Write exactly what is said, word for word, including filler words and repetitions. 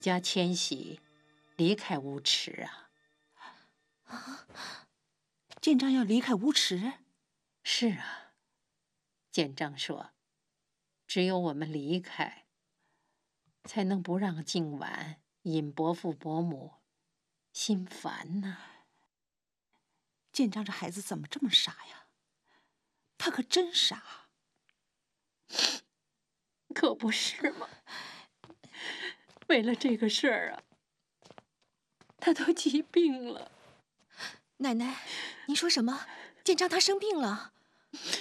家迁徙，离开乌池啊。 啊，建章要离开乌池？ 是啊，建章说，只有我们离开，才能不让静婉、尹伯父伯母心烦呢。 建章这孩子怎么这么傻呀？他可真傻。 可不是吗？为了这个事儿啊，他都急病了。 奶奶，您说什么？建章他生病了？